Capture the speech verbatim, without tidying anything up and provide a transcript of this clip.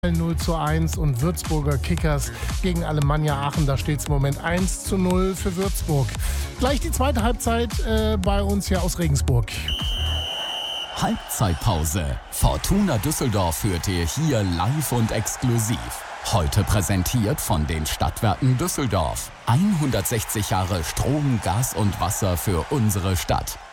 null zu eins und Würzburger Kickers gegen Alemannia Aachen. Da steht es im Moment eins zu null für Würzburg. Gleich die zweite Halbzeit äh, bei uns hier aus Regensburg. Halbzeitpause. Fortuna Düsseldorf führt ihr hier live und exklusiv. Heute präsentiert von den Stadtwerken Düsseldorf. hundertsechzig Jahre Strom, Gas und Wasser für unsere Stadt.